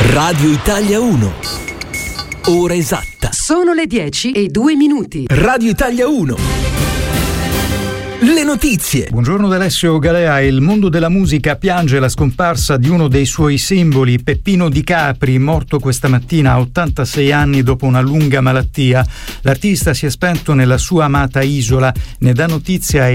Radio Italia 1. Ora esatta. Sono le 10:02. Radio Italia 1. Le notizie. Buongiorno da Alessio Galea. Il mondo della musica piange la scomparsa di uno dei suoi simboli, Peppino Di Capri, morto questa mattina a 86 anni dopo una lunga malattia. L'artista si è spento nella sua amata isola. Ne dà notizia